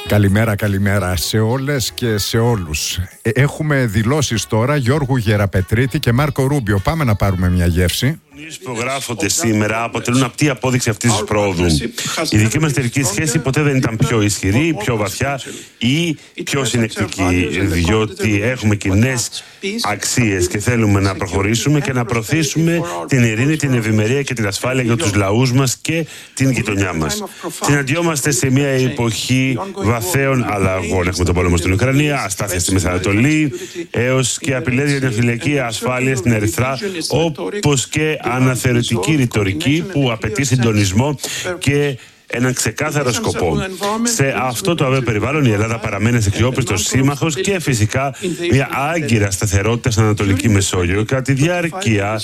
Καλημέρα σε όλες και σε όλους. Έχουμε δηλώσεις τώρα Γιώργου Γεραπετρίτη και Μάρκο Ρούμπιο. Πάμε να πάρουμε μια γεύση. Που γράφονται σήμερα αποτελούν απτή απόδειξη αυτής της πρόοδου. Η δική μας εταιρική σχέση ποτέ δεν ήταν πιο ισχυρή, πιο βαθιά ή πιο συνεκτική, διότι έχουμε κοινές αξίες και θέλουμε να προχωρήσουμε και να προωθήσουμε την ειρήνη, την ευημερία και την ασφάλεια για τους λαούς μας και την γειτονιά μας. Συναντιόμαστε σε μια εποχή βαθέων αλλαγών. Έχουμε τον πόλεμο στην Ουκρανία, αστάθεια στη Μεσανατολή, έως και απειλές για την φυλακή ασφάλεια στην Ερυθρά, όπως και αναθεωρητική ρητορική που απαιτεί συντονισμό και έναν ξεκάθαρο σκοπό. Σε αυτό το αβέβαιο περιβάλλον η Ελλάδα παραμένει αξιόπιστος σύμμαχος και φυσικά μια άγκυρα σταθερότητα στην Ανατολική Μεσόγειο. Κατά τη διάρκεια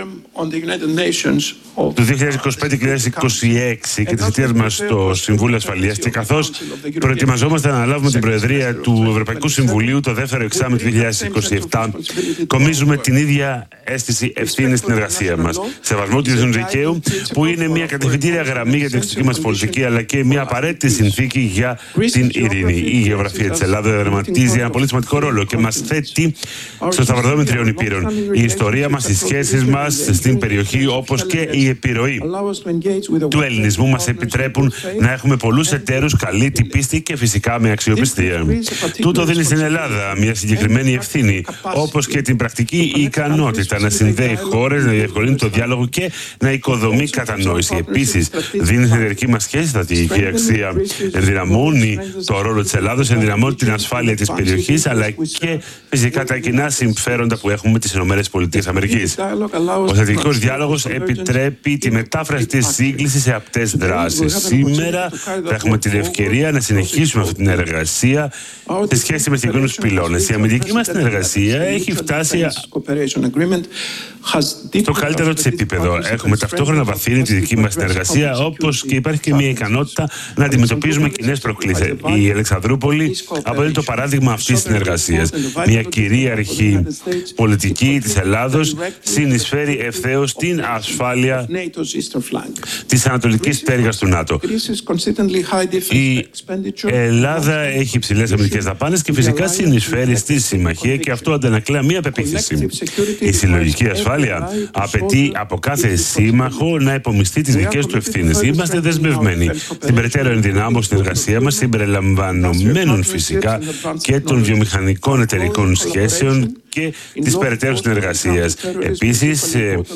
του 2025-2026 και της θητείας μας στο Συμβούλιο Ασφαλείας και καθώς προετοιμαζόμαστε να αναλάβουμε την Προεδρία του Ευρωπαϊκού Συμβουλίου το δεύτερο εξάμηνο του 2027, κομίζουμε την ίδια αίσθηση ευθύνης στην εργασία μας. Σεβασμό του διεθνούς δικαίου, που είναι μια κατευθυντήρια γραμμή για την εξωτερική μας πολιτική, αλλά και μια απαραίτητη συνθήκη για την ειρήνη. Η γεωγραφία της Ελλάδας δραματίζει ένα πολύ σημαντικό ρόλο και μας θέτει στο σταυροδρόμι τριών υπήρων. Η ιστορία μας, οι σχέσεις μας στην περιοχή, όπως και η επιρροή του ελληνισμού μας επιτρέπουν να έχουμε πολλούς εταίρους, καλή την πίστη και φυσικά με αξιοπιστία. Τούτο δίνει στην Ελλάδα μια συγκεκριμένη ευθύνη, όπως και την πρακτική ικανότητα να συνδέει χώρες, να διευκολύνει το διάλογο και να οικοδομεί κατανόηση. Επίσης, δίνει στην εταιρική μας σχέση στρατηγική αξία. Ενδυναμώνει το ρόλο της Ελλάδος, ενδυναμώνει την ασφάλεια της περιοχής, αλλά και φυσικά τα κοινά συμφέροντα που έχουμε με τις ΗΠΑ. Ο στρατηγικός διάλογος επιτρέπει τη μετάφραση της σύγκλησης σε απτές δράσεις. Σήμερα θα έχουμε την ευκαιρία να συνεχίσουμε αυτή την εργασία σε σχέση με συγκεκριμένους πυλώνες. Η αμυντική μας συνεργασία έχει φτάσει στο καλύτερο της επίπεδο. Έχουμε ταυτόχρονα βαθύνει τη δική μας συνεργασία, όπως και υπάρχει και μια ικανότητα να αντιμετωπίζουμε κοινές προκλήσεις. Η Αλεξανδρούπολη αποτελεί το παράδειγμα αυτής της συνεργασίας. Μια κυρίαρχη πολιτική της Ελλάδος συνεισφέρει ευθέως στην ασφάλεια της ανατολικής πτέρυγας του ΝΑΤΟ. Η Ελλάδα έχει υψηλές αμυντικές δαπάνες και φυσικά συνεισφέρει στη συμμαχία, και αυτό αντανακλά μια πεποίθηση. Η συλλογική ασφάλεια απαιτεί από κάθε σύμμαχο να υπομειστεί τις δικές του ευθύνες. Είμαστε δεσμευμένοι στην περαιτέρω ενδυνάμωση στην εργασία μας, συμπεριλαμβανομένων φυσικά και των βιομηχανικών εταιρικών σχέσεων και της περαιτέρω συνεργασίας. Επίσης,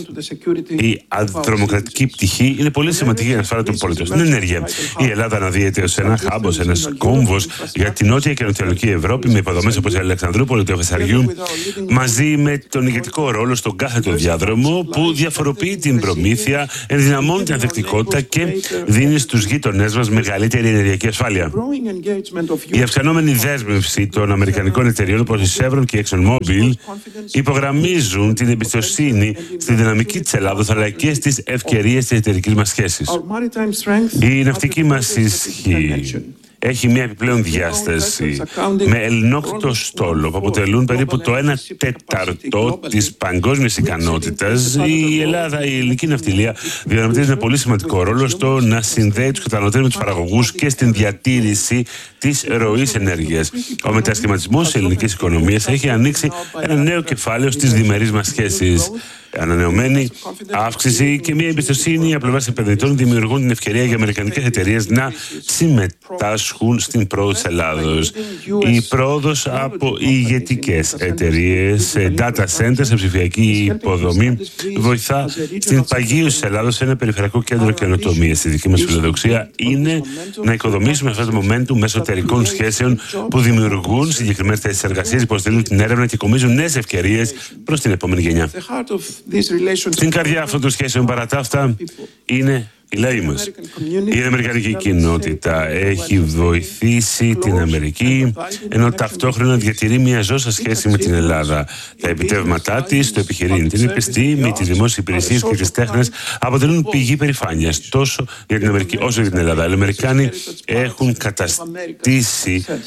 η αντιτρομοκρατική πτυχή είναι πολύ σημαντική για την ασφάλεια των πολιτών. Στην ενέργεια, η Ελλάδα αναδύεται ως ένα χάμπος, ένας κόμβος για την νότια και νοτιοανατολική Ευρώπη, με υποδομές όπως η Αλεξανδρούπολη του Φεσσαριού, μαζί με τον ηγετικό ρόλο στον κάθετο διάδρομο που διαφοροποιεί την προμήθεια, ενδυναμώνει την ανθεκτικότητα και δίνει στους γείτονές μας μεγαλύτερη ενεργειακή ασφάλεια. Η αυξανόμενη δέσμευση των αμερικανικών εταιριών όπως η Chevron και η ExxonMobil υπογραμμίζουν την εμπιστοσύνη στη δυναμική της Ελλάδος, αλλά και στις ευκαιρίες της εταιρικής μας σχέσης. Η ναυτική μας ισχύ έχει μια επιπλέον διάσταση με ελληνόκτητο στόλο που αποτελούν περίπου το 1/4 της παγκόσμιας ικανότητας. Η Ελλάδα, η ελληνική ναυτιλία διαδραματίζει ένα πολύ σημαντικό ρόλο στο να συνδέει τους καταναλωτές με τους παραγωγούς και στην διατήρηση της ροής ενέργειας. Ο μετασχηματισμός της ελληνικής οικονομίας έχει ανοίξει ένα νέο κεφάλαιο στις διμερείς μας σχέσεις. Ανανεωμένη αύξηση και μια εμπιστοσύνη από πλευράς επενδυτών δημιουργούν την ευκαιρία για αμερικανικές εταιρείες να συμμετάσχουν στην πρόοδο της Ελλάδος. Η πρόοδος από ηγετικές εταιρείες, data centers, σε ψηφιακή υποδομή, βοηθά στην παγίωση της Ελλάδος σε ένα περιφερειακό κέντρο καινοτομίας. Η δική μας φιλοδοξία είναι να οικοδομήσουμε αυτό το momentum μέσω εταιρικών σχέσεων που δημιουργούν συγκεκριμένες θέσεις εργασίας, υποστηρίζουν την έρευνα και κομίζουν νέες ευκαιρίες προς την επόμενη γενιά. Στην καρδιά αυτών των σχέσεων, παρά τα αυτά, είναι οι λαοί μας. Η αμερικανική κοινότητα έχει βοηθήσει την Αμερική, ενώ ταυτόχρονα διατηρεί μια ζώσα σχέση με την Ελλάδα. Τα επιτεύγματά της, το επιχειρήν, την επιστήμη, τις δημόσιες υπηρεσίες και τις τέχνες αποτελούν πηγή περηφάνειας τόσο για την Αμερική όσο για την Ελλάδα. Οι Αμερικάνοι έχουν καταστήσει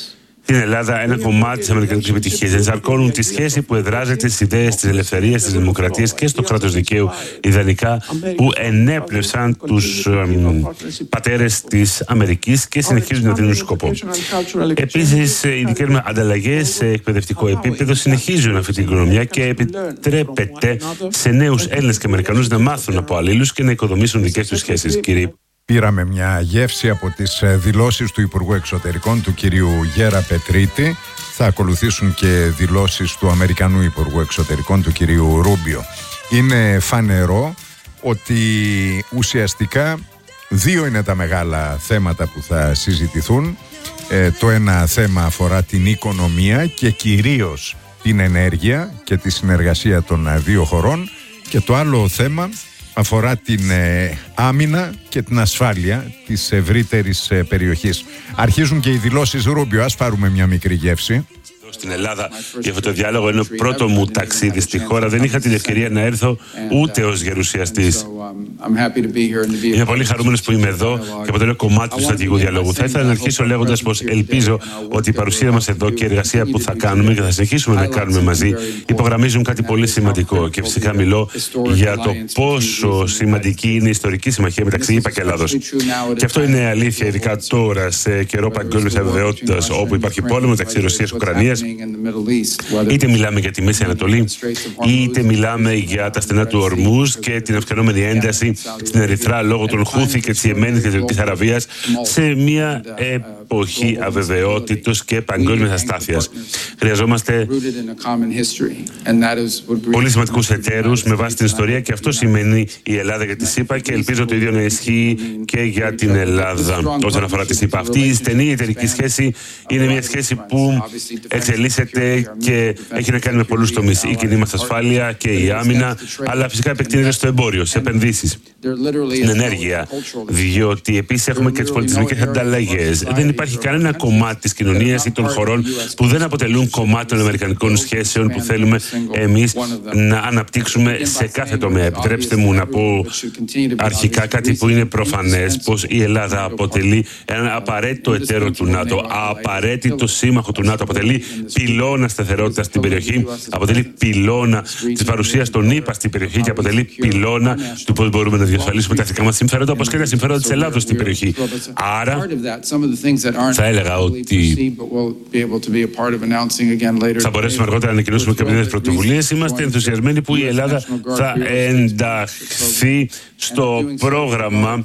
στην Ελλάδα ένα κομμάτι της αμερικανικής επιτυχίας. Ενσαρκώνουν τη σχέση που εδράζεται στις ιδέες της ελευθερίας, της δημοκρατίας και στο κράτος δικαίου, ιδανικά που ενέπνευσαν τους πατέρες της Αμερικής και συνεχίζουν να δίνουν σκοπό. Επίσης, οι δικές μας ανταλλαγές σε εκπαιδευτικό επίπεδο συνεχίζουν αυτή την κληρονομιά και επιτρέπεται σε νέους Έλληνες και Αμερικανούς να μάθουν από αλλήλους και να οικοδομήσουν δικές τους σχέσεις. Κύριε, πήραμε μια γεύση από τις δηλώσεις του Υπουργού Εξωτερικών του κυρίου Γέρα Πετρίτη. Θα ακολουθήσουν και δηλώσεις του Αμερικανού Υπουργού Εξωτερικών του κυρίου Ρούμπιο. Είναι φανερό ότι ουσιαστικά δύο είναι τα μεγάλα θέματα που θα συζητηθούν. Το ένα θέμα αφορά την οικονομία και κυρίως την ενέργεια και τη συνεργασία των δύο χωρών, και το άλλο θέμα αφορά την άμυνα και την ασφάλεια της ευρύτερης περιοχής. Αρχίζουν και οι δηλώσεις Ρούμπιο. Ας πάρουμε μια μικρή γεύση. Στην Ελλάδα για αυτό το διάλογο είναι το πρώτο μου ταξίδι στη χώρα. Δεν είχα την ευκαιρία να έρθω ούτε ως γερουσιαστής. Είμαι πολύ χαρούμενος που είμαι εδώ και αποτελώ κομμάτι του στρατηγικού διαλόγου. Θα ήθελα να αρχίσω λέγοντας πως ελπίζω ότι η παρουσία μας εδώ και η εργασία που θα κάνουμε και θα συνεχίσουμε να κάνουμε μαζί υπογραμμίζουν κάτι πολύ σημαντικό. Και φυσικά μιλώ για το πόσο σημαντική είναι η ιστορική συμμαχία μεταξύ ΗΠΑ και Ελλάδος. Και αυτό είναι αλήθεια, ειδικά τώρα, σε καιρό παγκόσμιας αβεβαιότητας, όπου υπάρχει πόλεμο μεταξύ Ρωσίας και Ουκρανίας. Είτε μιλάμε για τη Μέση Ανατολή, είτε μιλάμε για τα στενά του Ορμούζ και την αυξανόμενη ένταση στην Ερυθρά λόγω των Χούθη και της Ιεμένης και της Δυτικής Αραβίας, σε μια εποχή αβεβαιότητος και παγκόσμιας αστάθειας. Χρειαζόμαστε πολύ σημαντικούς εταίρους με βάση την ιστορία, και αυτό σημαίνει η Ελλάδα για τη ΣΥΠΑ, και ελπίζω το ίδιο να ισχύει και για την Ελλάδα όσον αφορά τη ΣΥΠΑ. Αυτή η στενή εταιρική σχέση είναι μια σχέση που εξελίσσεται και έχει να κάνει με πολλούς τομείς. Η κοινή μας ασφάλεια και η άμυνα, αλλά φυσικά επεκτείνεται στο εμπόριο, στις επενδύσεις, στην ενέργεια, διότι επίσης έχουμε και τις πολιτισμικές ανταλλαγές. Δεν υπάρχει κανένα κομμάτι της κοινωνίας ή των χωρών που δεν αποτελούν κομμάτι των αμερικανικών σχέσεων που θέλουμε εμείς να αναπτύξουμε σε κάθε τομέα. Επιτρέψτε μου να πω αρχικά κάτι που είναι προφανές, πως η Ελλάδα αποτελεί ένα απαραίτητο εταίρο του ΝΑΤΟ, απαραίτητο σύμμαχο του ΝΑΤΟ, αποτελεί πυλώνα σταθερότητας στην περιοχή, αποτελεί πυλώνα της παρουσίας των ΗΠΑ στην περιοχή και αποτελεί πυλώνα του πώς μπορούμε να διασφαλίσουμε τα εθνικά μας συμφέροντα, όπως και τα συμφέροντα της Ελλάδος στην περιοχή. Άρα, θα έλεγα ότι θα μπορέσουμε αργότερα να ανακοινώσουμε κάποιες πρωτοβουλίες. Είμαστε ενθουσιασμένοι που η Ελλάδα θα ενταχθεί στο πρόγραμμα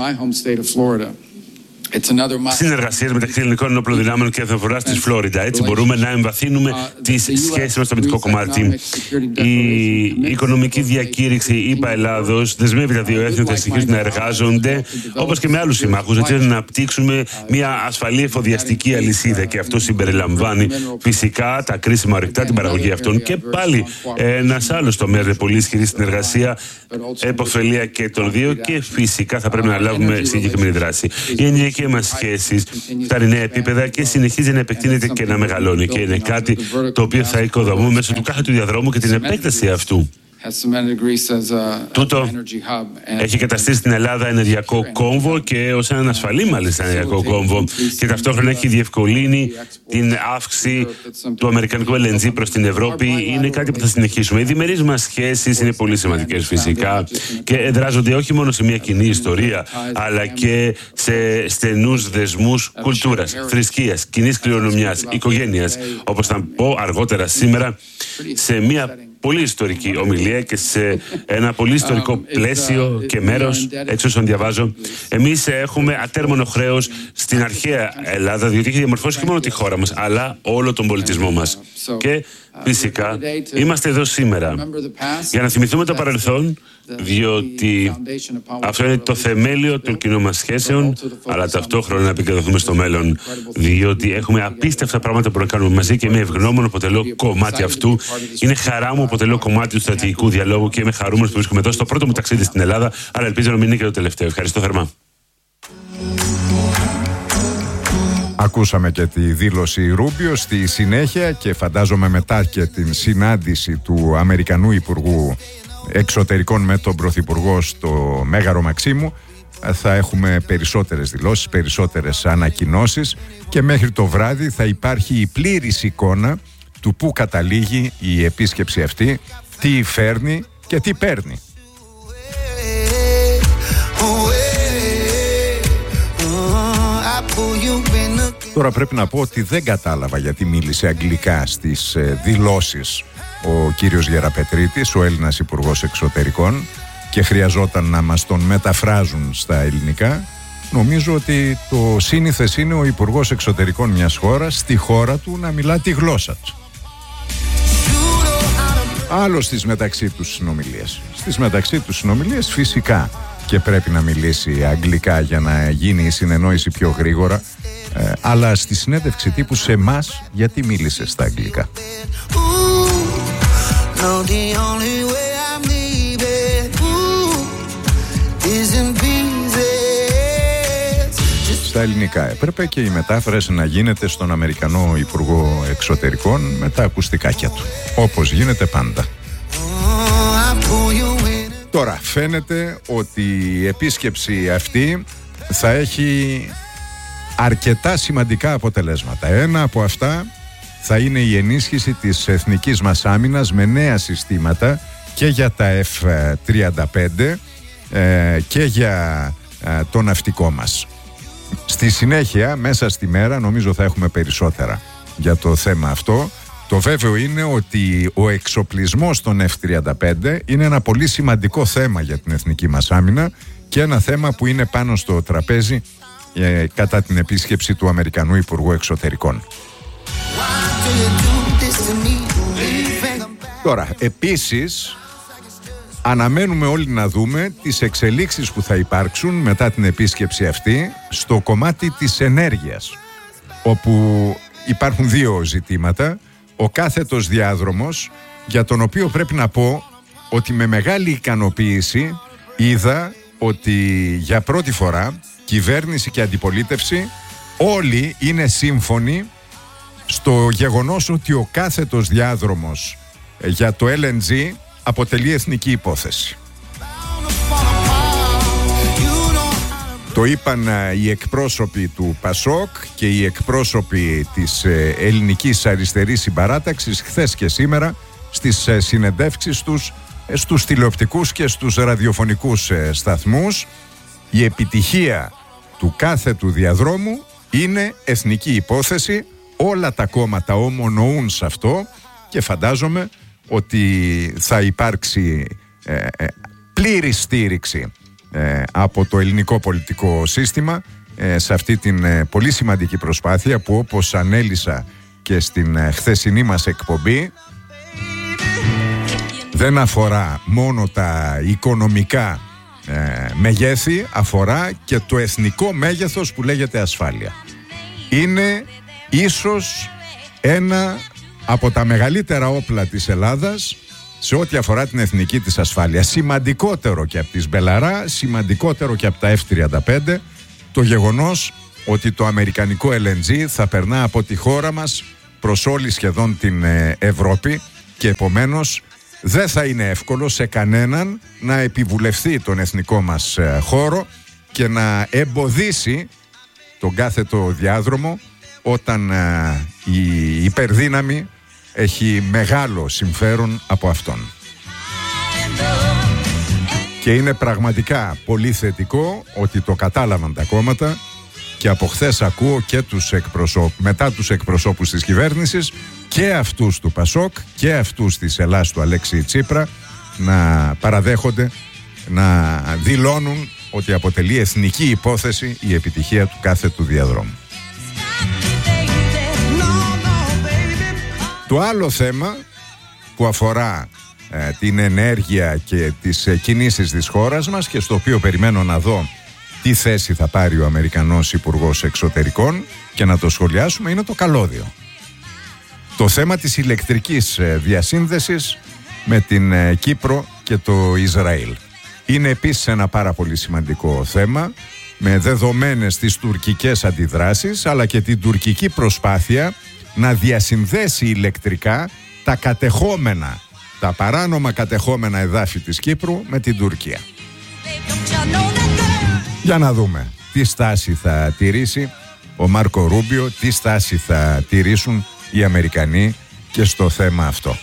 συνεργασίες μεταξύ ελληνικών ενόπλων δυνάμεων και εθνοφοράς της Φλόριντα. Έτσι μπορούμε να εμβαθύνουμε τις σχέσεις μας στο αμυντικό κομμάτι. Η οικονομική διακήρυξη ΗΠΑ Ελλάδος δεσμεύει τα δύο έθνη ότι θα συνεχίσουν να εργάζονται όπως και με άλλους συμμάχους, έτσι να αναπτύξουμε μια ασφαλή εφοδιαστική αλυσίδα, και αυτό συμπεριλαμβάνει φυσικά τα κρίσιμα ορυκτά, την παραγωγή αυτών, και πάλι ένας άλλος τομέας με πολύ ισχυρή συνεργασία, επωφελία και των δύο, και φυσικά θα πρέπει να λάβουμε συγκεκριμένη δράση. Και μας σχέσεις φτάνει νέα επίπεδα και συνεχίζει να επεκτείνεται και να μεγαλώνει, και είναι κάτι το οποίο θα οικοδομούμε μέσω του κάθε του διαδρόμου και την επέκταση αυτού. Τούτο έχει καταστήσει την Ελλάδα ενεργειακό κόμβο, και ως έναν ασφαλή μάλιστα ενεργειακό κόμβο, και ταυτόχρονα έχει διευκολύνει την αύξηση του αμερικανικού LNG προς την Ευρώπη. Είναι κάτι που θα συνεχίσουμε. Οι διμερείς μας σχέσεις είναι πολύ σημαντικές φυσικά και εδράζονται όχι μόνο σε μια κοινή ιστορία, αλλά και σε στενούς δεσμούς κουλτούρας, θρησκείας, κοινής κληρονομιάς, οικογένειας, όπως θα πω αργότερα σήμερα σε μια πολύ ιστορική ομιλία και σε ένα πολύ ιστορικό πλαίσιο και μέρος, έτσι όσον διαβάζω. Εμείς έχουμε ατέρμονο χρέος στην αρχαία Ελλάδα, διότι έχει διαμορφώσει όχι μόνο τη χώρα μας, αλλά όλο τον πολιτισμό μας. Και φυσικά είμαστε εδώ σήμερα για να θυμηθούμε το παρελθόν, διότι αυτό είναι το θεμέλιο των κοινών μας σχέσεων, αλλά ταυτόχρονα να επικεντρωθούμε στο μέλλον, διότι έχουμε απίστευτα πράγματα που να κάνουμε μαζί, και είμαι ευγνώμων που αποτελώ κομμάτι αυτού. Είναι χαρά μου που αποτελώ κομμάτι του στρατηγικού διαλόγου, και είμαι χαρούμενος που βρίσκομαι εδώ στο πρώτο μου ταξίδι στην Ελλάδα, αλλά ελπίζω να μην είναι και το τελευταίο. Ευχαριστώ θερμά. Ακούσαμε και τη δήλωση Ρούμπιο στη συνέχεια, και φαντάζομαι μετά και την συνάντηση του Αμερικανού Υπουργού Εξωτερικών με τον Πρωθυπουργό στο Μέγαρο Μαξίμου, θα έχουμε περισσότερες δηλώσεις, περισσότερες ανακοινώσεις και μέχρι το βράδυ θα υπάρχει η πλήρης εικόνα του πού καταλήγει η επίσκεψη αυτή, τι φέρνει και τι παίρνει. Τώρα πρέπει να πω ότι δεν κατάλαβα γιατί μίλησε αγγλικά στις δηλώσεις ο κύριος Γεραπετρίτης, ο Έλληνας Υπουργός Εξωτερικών, και χρειαζόταν να μας τον μεταφράζουν στα ελληνικά. Νομίζω ότι το σύνηθες είναι ο Υπουργός Εξωτερικών μιας χώρας στη χώρα του να μιλά τη γλώσσα του. Άλλο στις μεταξύ τους συνομιλίες. Στις μεταξύ τους συνομιλίες φυσικά και πρέπει να μιλήσει αγγλικά για να γίνει η συνεννόηση πιο γρήγορα, αλλά στη συνέντευξη τύπου σε εμάς γιατί μίλησε στα αγγλικά. Στα ελληνικά έπρεπε και η μετάφραση να γίνεται στον Αμερικανό Υπουργό Εξωτερικών με τα ακουστικάκια του, όπως γίνεται πάντα. Τώρα φαίνεται ότι η επίσκεψη αυτή θα έχει αρκετά σημαντικά αποτελέσματα. Ένα από αυτά θα είναι η ενίσχυση της εθνικής μας άμυνας με νέα συστήματα και για τα F-35 και για το ναυτικό μας. Στη συνέχεια, μέσα στη μέρα, νομίζω θα έχουμε περισσότερα για το θέμα αυτό. Το βέβαιο είναι ότι ο εξοπλισμός των F-35 είναι ένα πολύ σημαντικό θέμα για την εθνική μας άμυνα και ένα θέμα που είναι πάνω στο τραπέζι κατά την επίσκεψη του Αμερικανού Υπουργού Εξωτερικών. Τώρα, επίσης, αναμένουμε όλοι να δούμε τις εξελίξεις που θα υπάρξουν μετά την επίσκεψη αυτή στο κομμάτι της ενέργειας, όπου υπάρχουν δύο ζητήματα. Ο κάθετος διάδρομος, για τον οποίο πρέπει να πω ότι με μεγάλη ικανοποίηση είδα ότι για πρώτη φορά κυβέρνηση και αντιπολίτευση όλοι είναι σύμφωνοι στο γεγονός ότι ο κάθετος διάδρομος για το LNG αποτελεί εθνική υπόθεση. Το είπαν οι εκπρόσωποι του ΠΑΣΟΚ και οι εκπρόσωποι της ελληνικής αριστερής συμπαράταξης χθες και σήμερα στις συνεντεύξεις τους στους τηλεοπτικούς και στους ραδιοφωνικούς σταθμούς. Η επιτυχία του κάθετου διαδρόμου είναι εθνική υπόθεση. Όλα τα κόμματα ομονοούν σε αυτό και φαντάζομαι ότι θα υπάρξει πλήρη στήριξη από το ελληνικό πολιτικό σύστημα σε αυτή την πολύ σημαντική προσπάθεια που, όπως ανέλησα και στην χθεσινή μας εκπομπή, δεν αφορά μόνο τα οικονομικά μεγέθη, αφορά και το εθνικό μέγεθος που λέγεται ασφάλεια. Είναι ίσως ένα από τα μεγαλύτερα όπλα της Ελλάδας σε ό,τι αφορά την εθνική της ασφάλεια. Σημαντικότερο και από τις Μπελαρά, σημαντικότερο και από τα F-35, το γεγονός ότι το αμερικανικό LNG θα περνά από τη χώρα μας προς όλη σχεδόν την Ευρώπη και επομένως δεν θα είναι εύκολο σε κανέναν να επιβουλευτεί τον εθνικό μας χώρο και να εμποδίσει τον κάθετο διάδρομο όταν η υπερδύναμη έχει μεγάλο συμφέρον από αυτόν. Και είναι πραγματικά πολύ θετικό ότι το κατάλαβαν τα κόμματα και από χθες ακούω και μετά τους εκπροσώπους της κυβέρνησης και αυτούς του ΠΑΣΟΚ και αυτούς της Ελλάς του Αλέξη Τσίπρα να παραδέχονται, να δηλώνουν ότι αποτελεί εθνική υπόθεση η επιτυχία του κάθετου διαδρόμου. Το άλλο θέμα που αφορά την ενέργεια και τις κινήσεις της χώρας μας και στο οποίο περιμένω να δω τι θέση θα πάρει ο Αμερικανός Υπουργός Εξωτερικών και να το σχολιάσουμε είναι το καλώδιο. Το θέμα της ηλεκτρικής διασύνδεσης με την Κύπρο και το Ισραήλ. Είναι επίσης ένα πάρα πολύ σημαντικό θέμα με δεδομένες τις τουρκικές αντιδράσεις αλλά και την τουρκική προσπάθεια να διασυνδέσει ηλεκτρικά τα παράνομα κατεχόμενα εδάφη της Κύπρου με την Τουρκία. Για να δούμε τι στάση θα τηρήσει ο Μάρκο Ρούμπιο, τι στάση θα τηρήσουν οι Αμερικανοί και στο θέμα αυτό.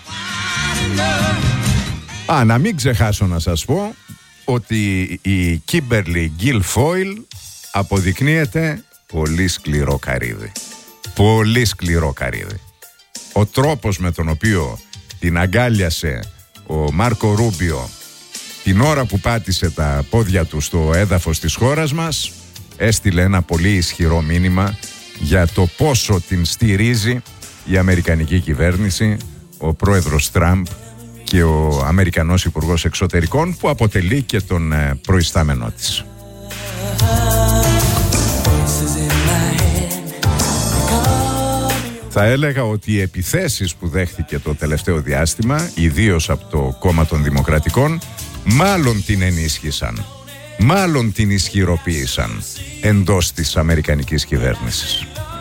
Να μην ξεχάσω να σας πω ότι η Κίμπερλι Γκίλφόιλ αποδεικνύεται πολύ σκληρό καρύδι. Πολύ σκληρό καρύδι. Ο τρόπος με τον οποίο την αγκάλιασε ο Μάρκο Ρούμπιο την ώρα που πάτησε τα πόδια του στο έδαφος της χώρας μας έστειλε ένα πολύ ισχυρό μήνυμα για το πόσο την στηρίζει η Αμερικανική κυβέρνηση, ο πρόεδρος Τραμπ και ο Αμερικανός Υπουργός Εξωτερικών, που αποτελεί και τον προϊστάμενό της. Θα έλεγα ότι οι επιθέσεις που δέχτηκε το τελευταίο διάστημα, ιδίως από το κόμμα των Δημοκρατικών, μάλλον την ενίσχυσαν, μάλλον την ισχυροποίησαν εντός της Αμερικανικής κυβέρνησης.